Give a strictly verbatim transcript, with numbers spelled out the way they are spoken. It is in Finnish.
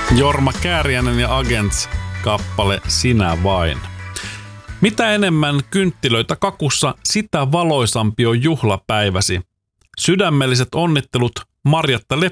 Jorma Kääriäinen ja Agents kappale Sinä vain. Mitä enemmän kynttilöitä kakussa, sitä valoisampi on juhlapäiväsi. Sydämelliset onnittelut Marjatta